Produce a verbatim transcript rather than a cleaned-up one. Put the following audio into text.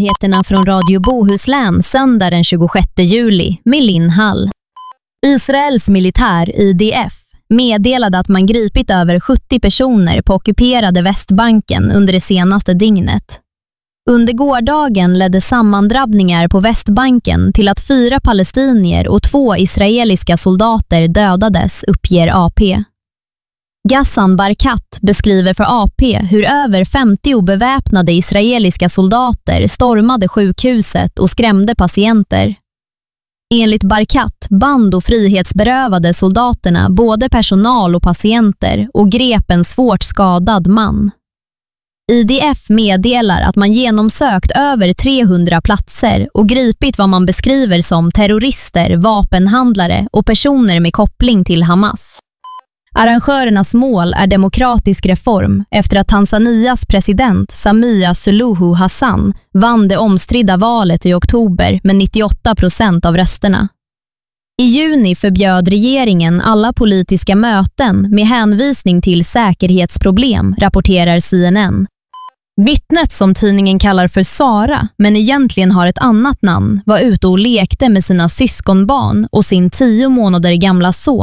nyheterna från Radio Bohuslän söndag den tjugosjätte juli med Linn Hall. Israels militär I D F meddelade att man gripit över sjuttio personer på ockuperade Västbanken under det senaste dygnet. Under gårdagen ledde sammandrabbningar på Västbanken till att fyra palestinier och två israeliska soldater dödades, uppger A P. Ghassan Barkat beskriver för A P hur över femtio beväpnade israeliska soldater stormade sjukhuset och skrämde patienter. Enligt Barkat band och frihetsberövade soldaterna både personal och patienter och grep en svårt skadad man. I D F meddelar att man genomsökt över trehundra platser och gripit vad man beskriver som terrorister, vapenhandlare och personer med koppling till Hamas. Arrangörernas mål är demokratisk reform efter att Tanzanias president Samia Suluhu Hassan vann det omstridda valet i oktober med nittioåtta procent av rösterna. I juni förbjöd regeringen alla politiska möten med hänvisning till säkerhetsproblem, rapporterar C N N. Vittnet, som tidningen kallar för Sara men egentligen har ett annat namn, var ute och lekte med sina syskonbarn och sin tio månader gamla son